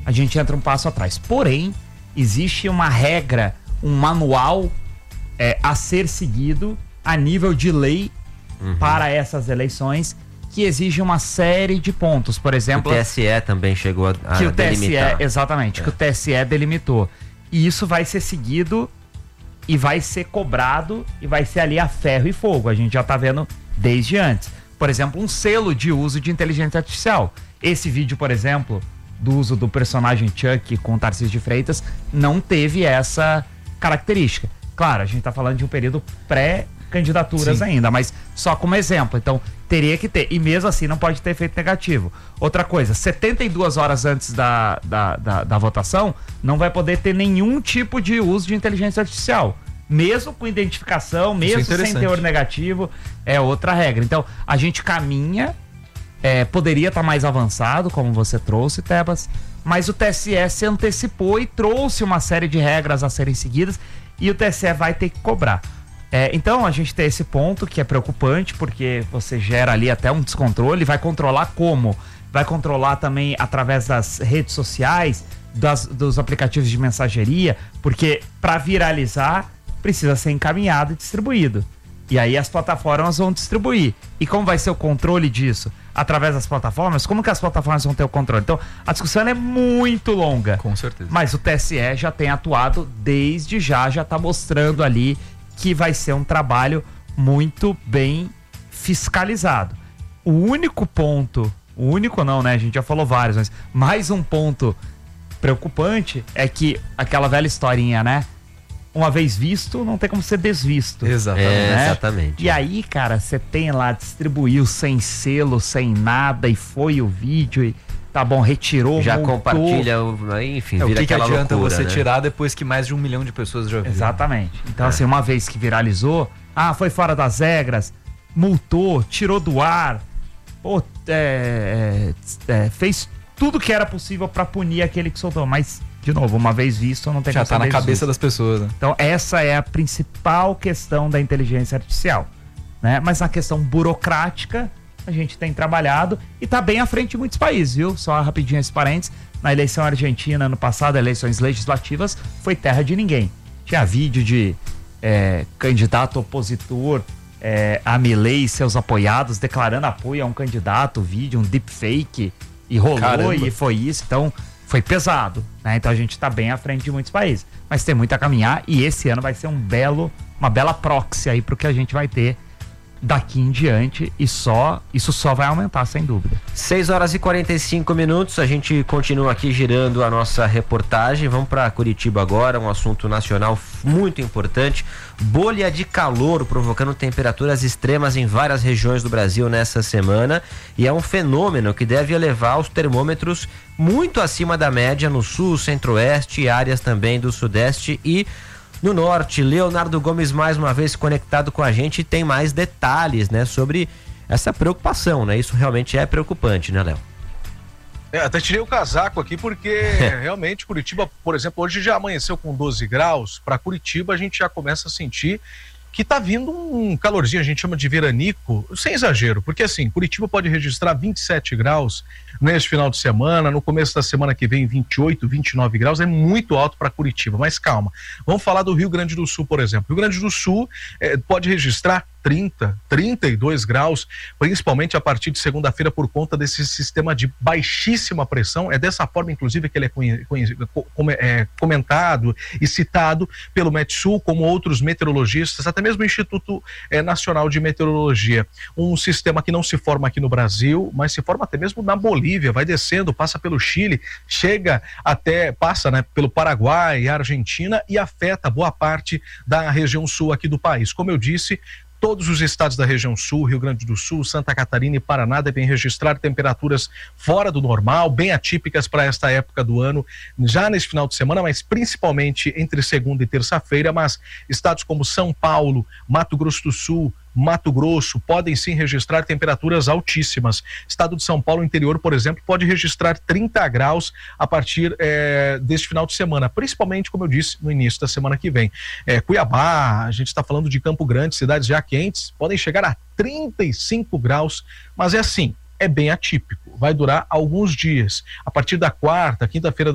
a gente entra um passo atrás. Porém, existe uma regra, um manual a ser seguido a nível de lei para essas eleições, que exige uma série de pontos. Por exemplo, o TSE também chegou a que o delimitar. TSE, exatamente, que o TSE delimitou. E isso vai ser seguido e vai ser cobrado e vai ser ali a ferro e fogo. A gente já tá vendo desde antes. Por exemplo, um selo de uso de inteligência artificial. Esse vídeo, por exemplo, do uso do personagem Chuck com Tarcísio de Freitas, não teve essa característica. Claro, a gente tá falando de um período pré-candidaturas ainda, mas só como exemplo. Então, teria que ter. E mesmo assim, não pode ter efeito negativo. Outra coisa, 72 horas antes da votação, não vai poder ter nenhum tipo de uso de inteligência artificial. Mesmo com identificação, mesmo sem teor negativo, é outra regra. Então, a gente caminha, poderia estar mais avançado, como você trouxe, Tebas, mas o TSE se antecipou e trouxe uma série de regras a serem seguidas e o TSE vai ter que cobrar. Então, a gente tem esse ponto que é preocupante, porque você gera ali até um descontrole. Vai controlar como? Vai controlar também através das redes sociais, dos aplicativos de mensageria, porque para viralizar precisa ser encaminhado e distribuído. E aí as plataformas vão distribuir. E como vai ser o controle disso? Através das plataformas? Como que as plataformas vão ter o controle? Então, a discussão é muito longa. Com certeza. Mas o TSE já tem atuado desde já está mostrando ali que vai ser um trabalho muito bem fiscalizado. O único ponto, o único não, né? A gente já falou vários, mas mais um ponto preocupante é que aquela velha historinha, né? Uma vez visto, não tem como ser desvisto. Exatamente. Né? Exatamente. E aí, cara, você tem lá, distribuiu sem selo, sem nada, e foi o vídeo, e tá bom, retirou, já multou. compartilha, enfim, vira o que aquela adianta loucura, você né? tirar depois que mais de 1 milhão de pessoas já viram? Exatamente. Então, assim, uma vez que viralizou, foi fora das regras, multou, tirou do ar, fez tudo que era possível pra punir aquele que soltou. Mas, de novo, uma vez visto, não tem já tá na cabeça das pessoas, né? Então, essa é a principal questão da inteligência artificial, né? Mas na questão burocrática, a gente tem trabalhado e tá bem à frente de muitos países, viu? Só rapidinho esse parênteses. Na eleição argentina, ano passado, eleições legislativas, foi terra de ninguém. Tinha vídeo de candidato opositor a Milei e seus apoiados declarando apoio a um candidato, vídeo, um deepfake, e rolou. Caramba. E foi isso. Então, foi pesado, né? Então a gente tá bem à frente de muitos países. Mas tem muito a caminhar e esse ano vai ser uma bela proxy aí pro que a gente vai ter daqui em diante, e isso só vai aumentar, sem dúvida. 6h45, a gente continua aqui girando a nossa reportagem. Vamos para Curitiba agora, um assunto nacional muito importante. Bolha de calor provocando temperaturas extremas em várias regiões do Brasil nessa semana, e é um fenômeno que deve elevar os termômetros muito acima da média no sul, centro-oeste e áreas também do sudeste e no norte. Leonardo Gomes mais uma vez conectado com a gente, tem mais detalhes, né, sobre essa preocupação, né? Isso realmente é preocupante, né, Léo? Até tirei o casaco aqui porque realmente Curitiba, por exemplo, hoje já amanheceu com 12 graus. Para Curitiba a gente já começa a sentir que tá vindo um calorzinho, a gente chama de veranico, sem exagero, porque assim, Curitiba pode registrar 27 graus neste final de semana, no começo da semana que vem 28, 29 graus, é muito alto para Curitiba, mas calma, vamos falar do Rio Grande do Sul, por exemplo. Rio Grande do Sul pode registrar 30, 32 graus, principalmente a partir de segunda-feira por conta desse sistema de baixíssima pressão. É dessa forma, inclusive, que ele é comentado e citado pelo Metsul, como outros meteorologistas, até mesmo o Instituto Nacional de Meteorologia. Um sistema que não se forma aqui no Brasil, mas se forma até mesmo na Bolívia, vai descendo, passa pelo Chile, passa, né, pelo Paraguai e Argentina e afeta boa parte da região sul aqui do país. Como eu disse, todos os estados da região sul, Rio Grande do Sul, Santa Catarina e Paraná devem registrar temperaturas fora do normal, bem atípicas para esta época do ano, já neste final de semana, mas principalmente entre segunda e terça-feira. Mas estados como São Paulo, Mato Grosso do Sul, Mato Grosso podem sim registrar temperaturas altíssimas. Estado de São Paulo interior, por exemplo, pode registrar 30 graus a partir deste final de semana, principalmente, como eu disse, no início da semana que vem. Cuiabá, a gente está falando de Campo Grande, cidades já quentes, podem chegar a 35 graus, mas é assim, é bem atípico, vai durar alguns dias. A partir da quarta, quinta-feira